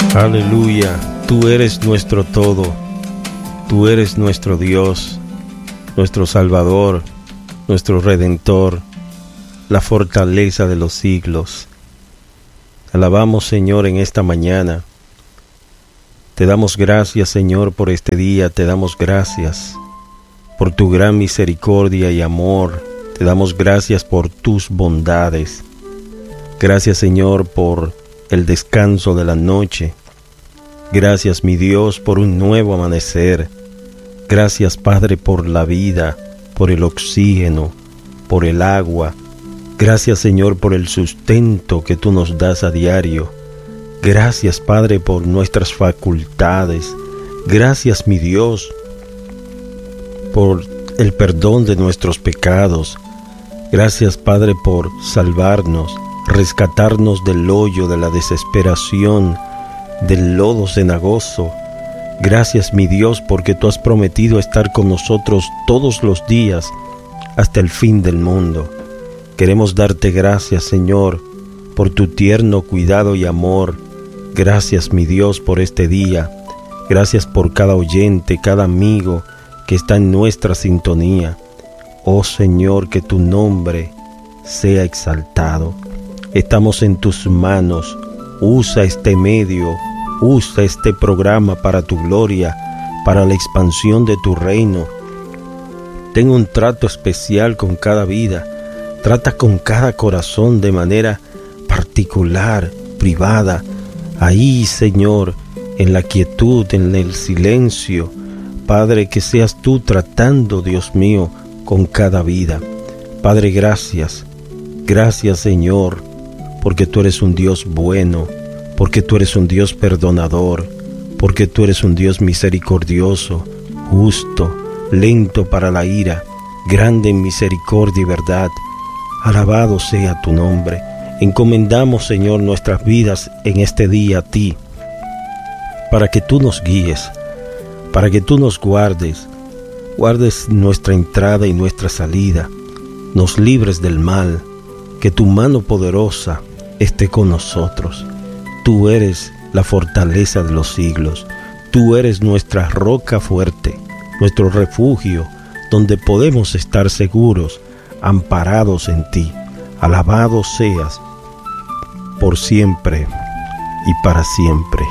Aleluya, tú eres nuestro todo, tú eres nuestro Dios, nuestro Salvador, nuestro Redentor, la fortaleza de los siglos. Alabamos, Señor, en esta mañana. Te damos gracias, Señor, por este día, te damos gracias por tu gran misericordia y amor, te damos gracias por tus bondades. Gracias, Señor, por el descanso de la noche. Gracias, mi Dios, por un nuevo amanecer. Gracias, Padre, por la vida, por el oxígeno, por el agua. Gracias, Señor, por el sustento que tú nos das a diario. Gracias, Padre, por nuestras facultades. Gracias, mi Dios, por el perdón de nuestros pecados. Gracias, Padre, por salvarnos, rescatarnos del hoyo de la desesperación, del lodo cenagoso. Gracias, mi Dios, porque tú has prometido estar con nosotros todos los días hasta el fin del mundo. Queremos darte gracias, Señor, por tu tierno cuidado y amor. Gracias, mi Dios, por este día. Gracias por cada oyente, cada amigo que está en nuestra sintonía. Oh Señor, que tu nombre sea exaltado. Estamos en tus manos. Usa este medio, usa este programa para tu gloria, para la expansión de tu reino. Ten un trato especial con cada vida. Trata con cada corazón de manera particular, privada. Ahí, Señor, en la quietud, en el silencio. Padre, que seas tú tratando, Dios mío, con cada vida. Padre, gracias. Gracias, Señor, porque tú eres un Dios bueno, porque tú eres un Dios perdonador, porque tú eres un Dios misericordioso, justo, lento para la ira, grande en misericordia y verdad. Alabado sea tu nombre. Encomendamos, Señor, nuestras vidas en este día a ti, para que tú nos guíes, para que tú nos guardes nuestra entrada y nuestra salida, nos libres del mal, que tu mano poderosa esté con nosotros. Tú eres la fortaleza de los siglos, tú eres nuestra roca fuerte, nuestro refugio, donde podemos estar seguros, amparados en ti. Alabado seas por siempre y para siempre.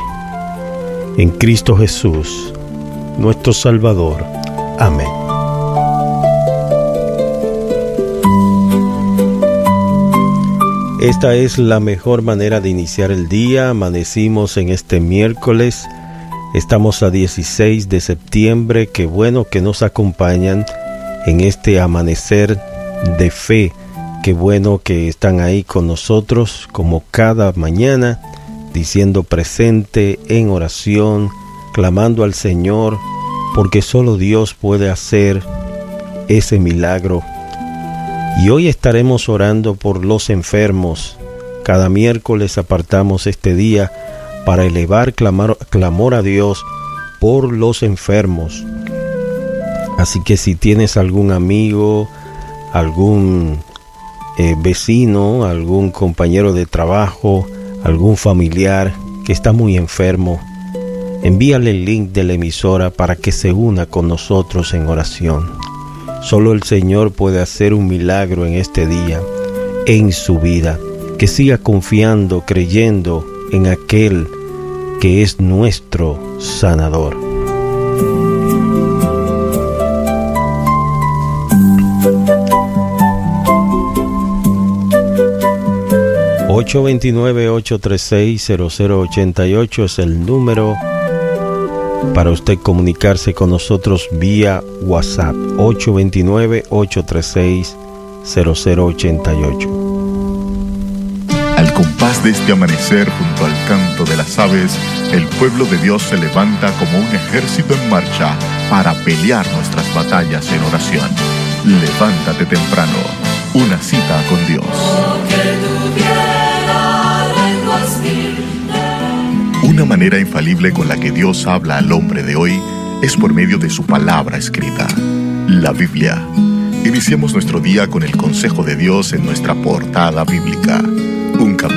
En Cristo Jesús, nuestro Salvador. Amén. Esta es la mejor manera de iniciar el día. Amanecimos en este miércoles. Estamos a 16 de septiembre. Qué bueno que nos acompañan en este amanecer de fe. Qué bueno que están ahí con nosotros como cada mañana, diciendo presente en oración, clamando al Señor, porque solo Dios puede hacer ese milagro. Y hoy estaremos orando por los enfermos. Cada miércoles apartamos este día para elevar clamor a Dios por los enfermos. Así que si tienes algún amigo, algún vecino, algún compañero de trabajo, algún familiar que está muy enfermo, envíale el link de la emisora para que se una con nosotros en oración. Solo el Señor puede hacer un milagro en este día, en su vida. Que siga confiando, creyendo en aquel que es nuestro sanador. ...829-836-0088 es el número para usted comunicarse con nosotros vía WhatsApp. 829-836-0088. Al compás de este amanecer, junto al canto de las aves, el pueblo de Dios se levanta como un ejército en marcha para pelear nuestras batallas en oración. Levántate temprano, una cita con Dios. Una manera infalible con la que Dios habla al hombre de hoy es por medio de su palabra escrita, la Biblia. Iniciemos nuestro día con el consejo de Dios en nuestra portada bíblica. Un capítulo